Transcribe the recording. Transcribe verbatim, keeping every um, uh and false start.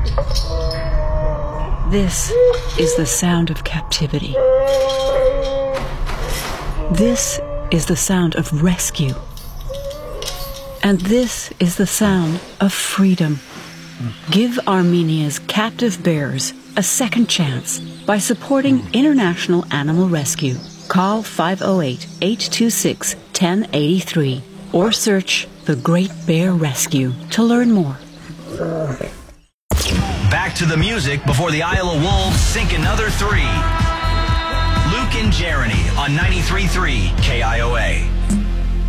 This is the sound of captivity. This is the sound of rescue. And this is the sound of freedom. Give Armenia's captive bears a second chance by supporting International Animal Rescue. Call five oh eight, eight two six, one oh eight three or search The Great Bear Rescue to learn more. Back to the music before the Isle of Wolves sink another three. Luke and Jeremy on ninety-three point three K I O A.